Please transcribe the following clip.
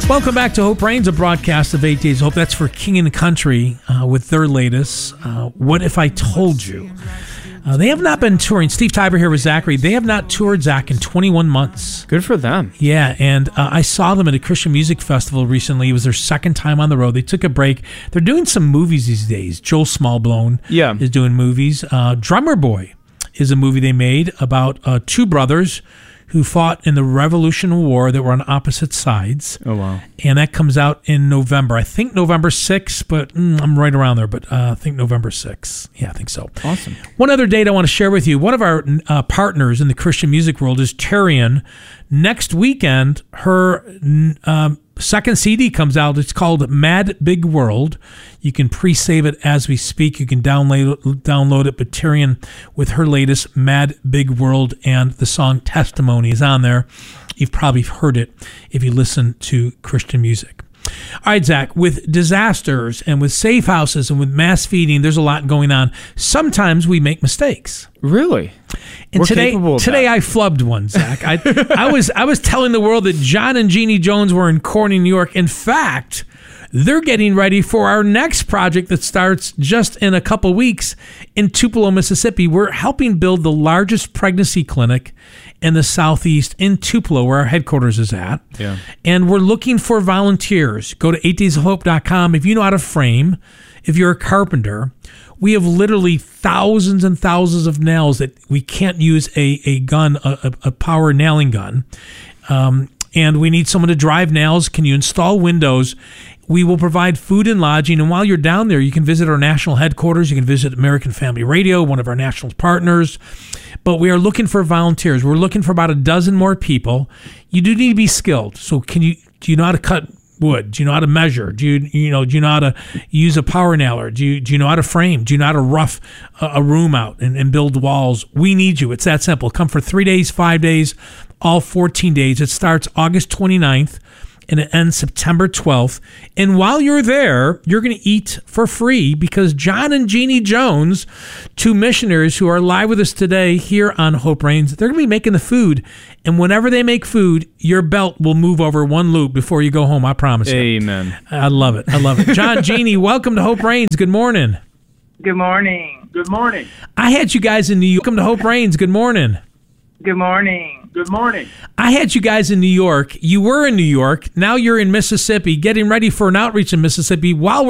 Welcome back to Hope Reigns, a broadcast of 8 Days of Hope. That's for King and Country with their latest, What If I Told You? They have not been touring. Steve Tiber here with Zachary. They have not toured, Zach, in 21 months. Good for them. Yeah, and I saw them at a Christian Music Festival recently. It was their second time on the road. They took a break. They're doing some movies these days. Joel Smallbone is doing movies. Drummer Boy is a movie they made about two brothers who fought in the Revolutionary War that were on opposite sides. Oh, wow. And that comes out in November. I think November 6th, but I'm right around there. But I think November 6th. Yeah, I think so. Awesome. One other date I want to share with you. One of our partners in the Christian music world is Tarian. Next weekend, her second CD comes out. It's called Mad Big World. You can pre-save it as we speak. You can download it. But Tyrion, with her latest Mad Big World, and the song Testimony is on there. You've probably heard it if you listen to Christian music. All right, Zach, with disasters and with safe houses and with mass feeding, there's a lot going on. Sometimes we make mistakes. Really? And today I flubbed one, Zach. I was telling the world that John and Jeannie Jones were in Corning, New York. In fact, they're getting ready for our next project that starts just in a couple weeks in Tupelo, Mississippi. We're helping build the largest pregnancy clinic in the Southeast in Tupelo, where our headquarters is at. Yeah. And we're looking for volunteers. Go to 8daysofhope.com. If you know how to frame, if you're a carpenter, we have literally thousands and thousands of nails that we can't use a gun, a power nailing gun. And we need someone to drive nails. Can you install windows? We will provide food and lodging. And while you're down there, you can visit our national headquarters. You can visit American Family Radio, one of our national partners. But we are looking for volunteers. We're looking for about a dozen more people. You do need to be skilled. So do you know how to cut wood? Do you know how to measure? Do you know how to use a power nailer? Do you know how to frame? Do you know how to rough a room out and build walls? We need you. It's that simple. Come for 3 days, 5 days, all 14 days. It starts August 29th. And it ends September 12th. And while you're there, you're going to eat for free because John and Jeannie Jones, two missionaries who are live with us today here on Hope Reigns, they're going to be making the food. And whenever they make food, your belt will move over one loop before you go home. I promise you. Amen. I love it. John, Jeannie, welcome to Hope Reigns. Good morning. Good morning. Good morning. I had you guys in New York. Welcome to Hope Reigns. Good morning. Good morning. Good morning. I had you guys in New York. You were in New York. Now you're in Mississippi, getting ready for an outreach in Mississippi. While